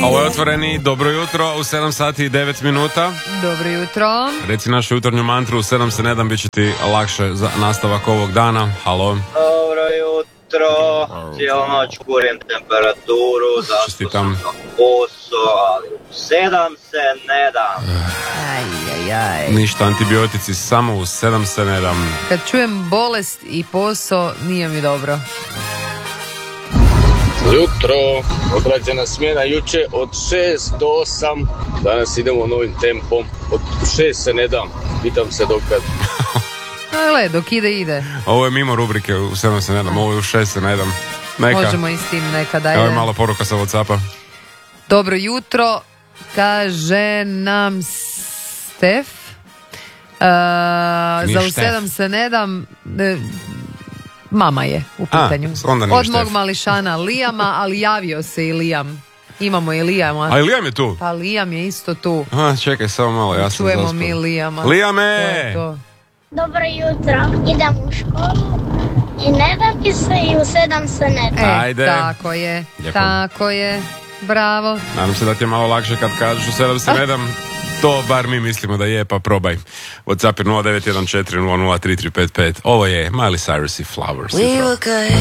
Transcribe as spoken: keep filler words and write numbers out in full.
Ovo je Otvoreni, dobro jutro, u sedam sati i devet minuta. Dobro jutro. Reci našu jutarnju mantru, u sedam se ne dam, bit će ti lakše za nastavak ovog dana. Halo. Dobro jutro, cijelu noć kurim temperaturu, zašto sam na posao, ali u sedam se ne dam. Aj, aj, aj. Ništa antibiotici, samo u sedam se ne dam. Kad čujem bolest i posao, nije mi dobro. Jutro, odrađena smjena juče od šest do osam, danas idemo novim tempom, od šest se ne dam, pitam se dokad. Ale, dok ide, ide. Ovo je mimo rubrike, u sedam se ne dam, ovo je u šest se ne dam. Neka. Možemo i s tim nekada. Evo je malo poruka sa WhatsAppa. Dobro jutro, kaže nam Stef. Uh, Nije za u Štef. sedam se ne dam... e, Mama je u pitanju. A, onda nije Od mog Štef. mališana Lijama, ali javio se i Lijam. Imamo i Lijama. A i Lijam je tu? Pa Lijam je isto tu. A, čekaj, samo malo, ja sam Čujemo zaspao. mi Lijama. Lijame! To je to. Dobro jutro, idem u školu i ne da mi se i u sedam se ne da. E, Ajde. tako je, Lijepo. tako je. Bravo. Nadam se da ti je malo lakše kad kažeš u sedam se ne dam. To bar mi mislimo da je, pa probaj. WhatsApp je nula devet jedan četiri nula nula tri tri pet pet. Ovo je Miley Cyrus i Flowers. We were good.